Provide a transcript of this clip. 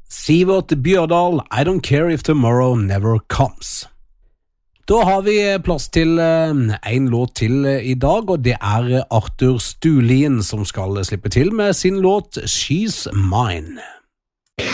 Sivert Bjørdal, I Don't Care If Tomorrow Never Comes. Da har vi plass til en låt til i dag, og det er Arthur Stulien som skal slippe til med sin låt She's Mine.